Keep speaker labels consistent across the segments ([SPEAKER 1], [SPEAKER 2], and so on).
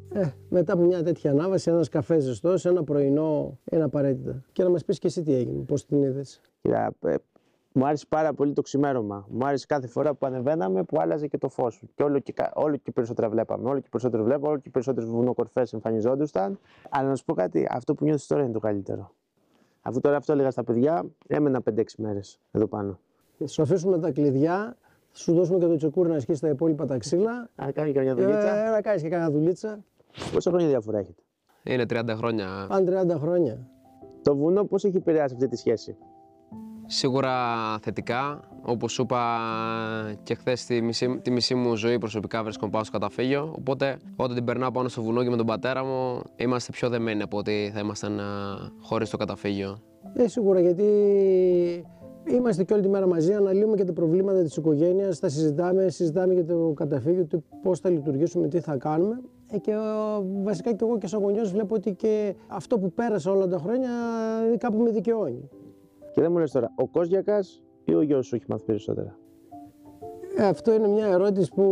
[SPEAKER 1] Μετά από μια τέτοια ανάβαση, ένας καφέ ζεστός, ένα πρωινό, είναι απαραίτητα. Και να μας πεις και εσύ τι έγινε, πώς την είδες.
[SPEAKER 2] Μου άρεσε πάρα πολύ το ξημέρωμα. Μου άρεσε κάθε φορά που ανεβαίναμε που άλλαζε και το φως. Και όλο και περισσότερα βλέπαμε. Όλο και περισσότερο βλέπω, όλο και περισσότερες βουνοκορφές εμφανιζόντουσαν. Αλλά να σου πω κάτι, αυτό που νιώθεις τώρα είναι το καλύτερο. Αφού τώρα αυτό έλεγα στα παιδιά, έμενα 5-6 μέρες εδώ πάνω.
[SPEAKER 1] Σου αφήσουμε τα κλειδιά, θα σου δώσουμε και το τσεκούρι να ασχίσει τα υπόλοιπα τα ξύλα.
[SPEAKER 2] Να κάνει και καμιά δουλίτσα.
[SPEAKER 1] Να κάνεις και καμιά δουλίτσα.
[SPEAKER 2] Πόσα χρόνια διαφορά έχετε?
[SPEAKER 3] Είναι 30 χρόνια.
[SPEAKER 1] Πάνε 30 χρόνια.
[SPEAKER 2] Το βουνό πώς έχει επηρεάσει αυτή τη σχέση?
[SPEAKER 3] Σίγουρα θετικά. Όπως σου είπα και χθες, τη μισή μου ζωή προσωπικά βρίσκομαι πάνω στο καταφύγιο. Οπότε, όταν την περνάω πάνω στο βουνό και με τον πατέρα μου, είμαστε πιο δεμένοι από ότι θα ήμασταν χωρίς το καταφύγιο.
[SPEAKER 1] Σίγουρα, γιατί είμαστε και όλη τη μέρα μαζί, αναλύουμε και τα προβλήματα της οικογένειας, τα συζητάμε για το καταφύγιο, πώς θα λειτουργήσουμε, τι θα κάνουμε. Και βασικά και εγώ και σαν γονιός βλέπω ότι και αυτό που πέρασα όλα τα χρόνια κάπου με δικαιώνει.
[SPEAKER 2] Και δεν μου λες τώρα, ο Κόζιακας ή ο γιος σου έχει μάθει περισσότερα?
[SPEAKER 1] Αυτό είναι μια ερώτηση που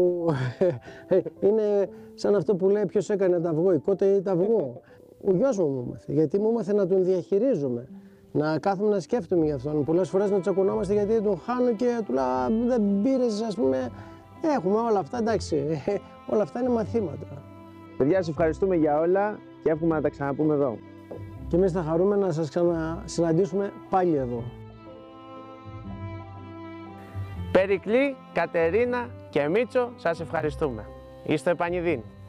[SPEAKER 1] είναι σαν αυτό που λέει ποιος έκανε τα αυγό, η κότα ή το αυγό. Ο γιος μου έμαθε, γιατί μου έμαθε να τον διαχειρίζομαι, να κάθομαι να σκέφτομαι για αυτόν. Πολλές φορές να τσακωνόμαστε γιατί τον χάνω και του λέω δεν πήρες, ας πούμε. Έχουμε όλα αυτά, εντάξει, όλα αυτά είναι μαθήματα.
[SPEAKER 2] Παιδιά, σας ευχαριστούμε για όλα και εύχομαι να τα ξαναπούμε εδώ.
[SPEAKER 1] Και εμείς θα χαρούμε να σας ξανασυναντήσουμε πάλι εδώ.
[SPEAKER 2] Περικλή, Κατερίνα και Μίτσο, σας ευχαριστούμε. Είστε Επανιδίν.